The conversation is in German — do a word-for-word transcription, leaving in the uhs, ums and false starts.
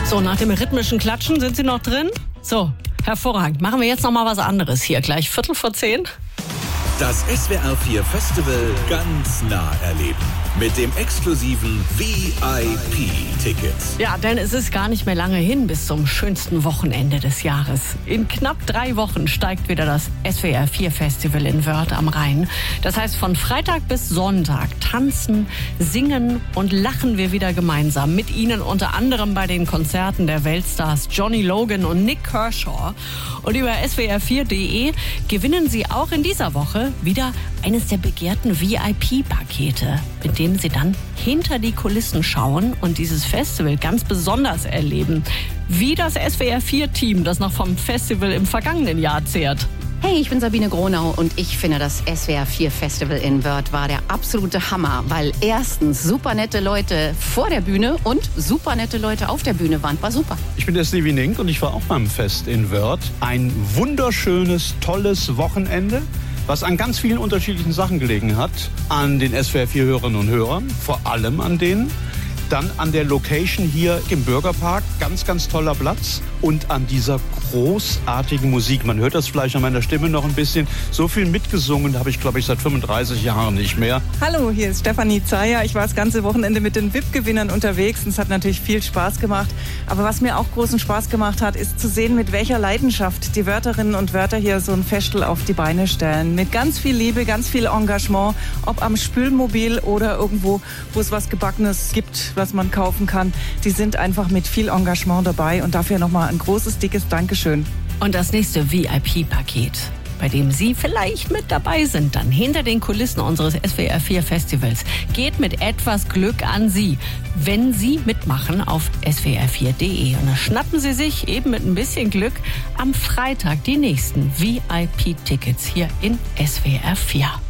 So, nach dem rhythmischen Klatschen sind Sie noch drin? So, hervorragend. Machen wir jetzt noch mal was anderes hier. Gleich Viertel vor zehn. Das S W R vier Festival ganz nah erleben. Mit dem exklusiven V I P-Ticket. Ja, denn es ist gar nicht mehr lange hin bis zum schönsten Wochenende des Jahres. In knapp drei Wochen steigt wieder das S W R vier Festival in Wörth am Rhein. Das heißt, von Freitag bis Sonntag tanzen, singen und lachen wir wieder gemeinsam. Mit Ihnen unter anderem bei den Konzerten der Weltstars Johnny Logan und Nick Kershaw. Und über S W R vier Punkt de gewinnen Sie auch in dieser Woche wieder eines der begehrten V I P-Pakete, mit dem Sie dann hinter die Kulissen schauen und dieses Festival ganz besonders erleben. Wie das S W R vier Team, das noch vom Festival im vergangenen Jahr zehrt. Hey, ich bin Sabine Gronau und ich finde, das S W R vier Festival in Wörth war der absolute Hammer, weil erstens super nette Leute vor der Bühne und super nette Leute auf der Bühne waren. War super. Ich bin der Stevie Nink und ich war auch beim Fest in Wörth. Ein wunderschönes, tolles Wochenende, was an ganz vielen unterschiedlichen Sachen gelegen hat. An den S W R vier Hörerinnen und Hörern, vor allem an denen. Dann an der Location hier im Bürgerpark, ganz, ganz toller Platz. Und an dieser großartigen Musik. Man hört das vielleicht an meiner Stimme noch ein bisschen. So viel mitgesungen habe ich, glaube ich, seit fünfunddreißig Jahren nicht mehr. Hallo, hier ist Stefanie Zeyer. Ich war das ganze Wochenende mit den V I P-Gewinnern unterwegs und es hat natürlich viel Spaß gemacht. Aber was mir auch großen Spaß gemacht hat, ist zu sehen, mit welcher Leidenschaft die Wörtherinnen und Wörther hier so ein Festel auf die Beine stellen. Mit ganz viel Liebe, ganz viel Engagement, ob am Spülmobil oder irgendwo, wo es was Gebackenes gibt, was man kaufen kann. Die sind einfach mit viel Engagement dabei und dafür nochmal ein großes, dickes Dankeschön. Und das nächste V I P-Paket, bei dem Sie vielleicht mit dabei sind, dann hinter den Kulissen unseres S W R vier Festivals, geht mit etwas Glück an Sie, wenn Sie mitmachen auf S W R vier Punkt de. Und dann schnappen Sie sich eben mit ein bisschen Glück am Freitag die nächsten V I P-Tickets hier in S W R vier.